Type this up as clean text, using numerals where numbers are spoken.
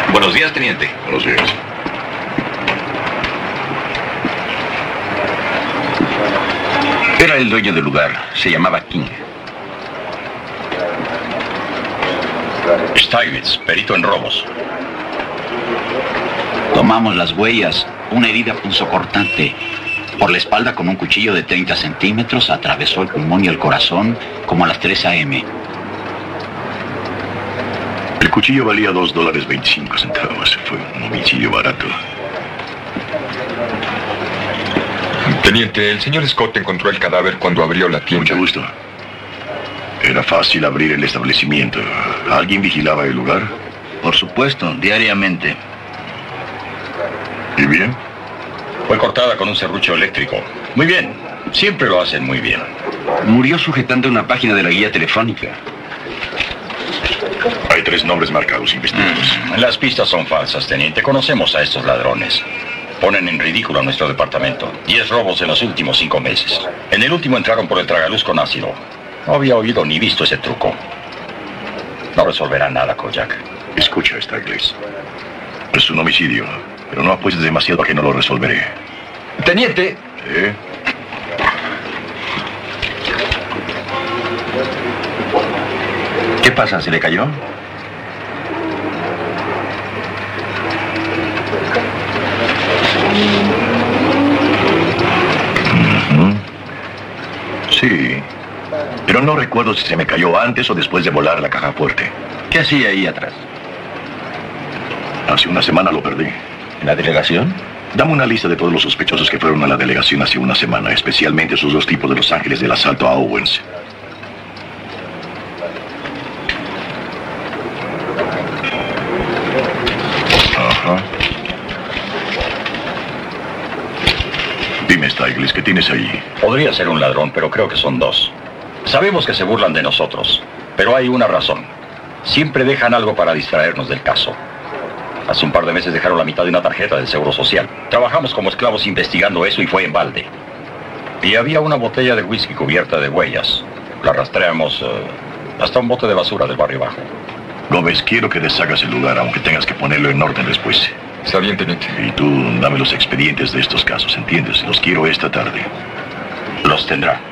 Buenos días, teniente. Buenos días. Era el dueño del lugar. Se llamaba King. Steinitz, perito en robos. Tomamos las huellas. Una herida punzocortante. Por la espalda con un cuchillo de 30 centímetros atravesó el pulmón y el corazón como a las 3 a.m. El cuchillo valía $2.25. Fue un homicidio barato. Teniente, el señor Scott encontró el cadáver cuando abrió la tienda. Mucho gusto. Era fácil abrir el establecimiento. ¿Alguien vigilaba el lugar? Por supuesto, diariamente. ¿Y bien? Fue cortada con un serrucho eléctrico. Muy bien. Siempre lo hacen muy bien. Murió sujetando una página de la guía telefónica. Hay 3 nombres marcados, investigados. Las pistas son falsas, teniente. Conocemos a estos ladrones. Ponen en ridículo a nuestro departamento. 10 robos en los últimos 5 meses. En el último entraron por el tragaluz con ácido. No había oído ni visto ese truco. No resolverá nada, Kojak. Escucha, Staglis. Es un homicidio, pero no apuestes demasiado a que no lo resolveré. Teniente. ¿Eh? ¿Qué pasa? ¿Se le cayó? Sí. Pero no recuerdo si se me cayó antes o después de volar la caja fuerte. ¿Qué hacía ahí atrás? Hace una semana lo perdí. ¿En la delegación? Dame una lista de todos los sospechosos que fueron a la delegación hace una semana, especialmente esos 2 tipos de Los Ángeles del asalto a Owens. Ajá. Dime, Staglis, ¿qué tienes ahí? Podría ser un ladrón, pero creo que son 2. Sabemos que se burlan de nosotros, pero hay una razón. Siempre dejan algo para distraernos del caso. Hace un par de meses dejaron la mitad de una tarjeta del Seguro Social. Trabajamos como esclavos investigando eso y fue en balde. Y había una botella de whisky cubierta de huellas. La rastreamos hasta un bote de basura del barrio bajo. Gómez, quiero que deshagas el lugar, aunque tengas que ponerlo en orden después. Está bien, teniente. Y tú, dame los expedientes de estos casos, ¿entiendes? Los quiero esta tarde. Los tendrá.